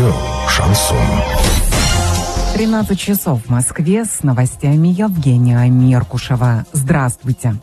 Радио «Шансон». 13 часов в Москве. С новостями Евгения Меркушева. Здравствуйте.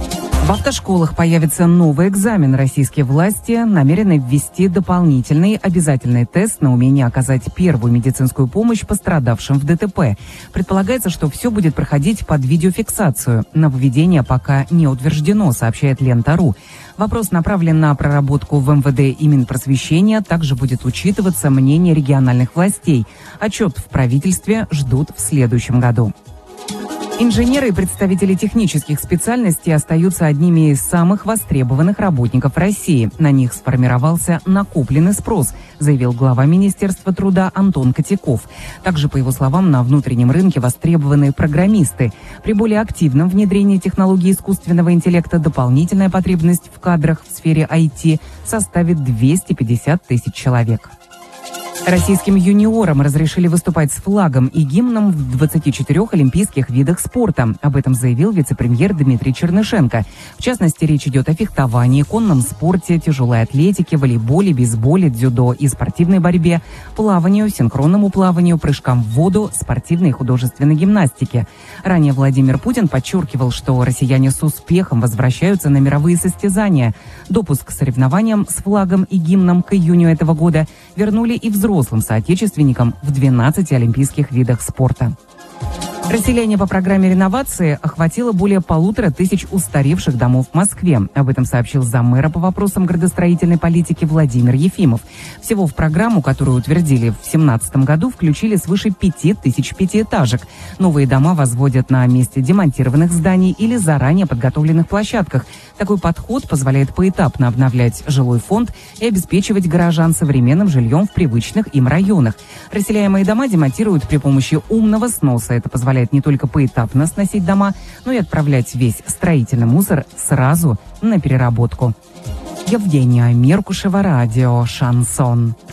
В автошколах появится новый экзамен. Российские власти намерены ввести дополнительный обязательный тест на умение оказать первую медицинскую помощь пострадавшим в ДТП. Предполагается, что все будет проходить под видеофиксацию. Нововведение пока не утверждено, сообщает Лента.ру. Вопрос направлен на проработку в МВД и Минпросвещения. Также будет учитываться мнение региональных властей. Отчет в правительстве ждут в следующем году. Инженеры и представители технических специальностей остаются одними из самых востребованных работников России. На них сформировался накопленный спрос, заявил глава Министерства труда Антон Котяков. Также, по его словам, на внутреннем рынке востребованы программисты. При более активном внедрении технологий искусственного интеллекта дополнительная потребность в кадрах в сфере IT составит 250 тысяч человек. Российским юниорам разрешили выступать с флагом и гимном в 24 олимпийских видах спорта. Об этом заявил вице-премьер Дмитрий Чернышенко. В частности, речь идет о фехтовании, конном спорте, тяжелой атлетике, волейболе, бейсболе, дзюдо и спортивной борьбе, плаванию, синхронному плаванию, прыжкам в воду, спортивной и художественной гимнастике. Ранее Владимир Путин подчеркивал, что россияне с успехом возвращаются на мировые состязания. Допуск к соревнованиям с флагом и гимном к июню этого года вернули и взрослым соотечественникам в 12 олимпийских видах спорта. Расселение по программе реновации охватило более 1500 устаревших домов в Москве. Об этом сообщил заммэра по вопросам градостроительной политики Владимир Ефимов. Всего в программу, которую утвердили в 2017 году, включили свыше 5000 пятиэтажек. Новые дома возводят на месте демонтированных зданий или заранее подготовленных площадках. Такой подход позволяет поэтапно обновлять жилой фонд и обеспечивать горожан современным жильем в привычных им районах. Расселяемые дома демонтируют при помощи умного сноса. Это позволяет не только поэтапно сносить дома, но и отправлять весь строительный мусор сразу на переработку. Евгения Меркушева, радио «Шансон».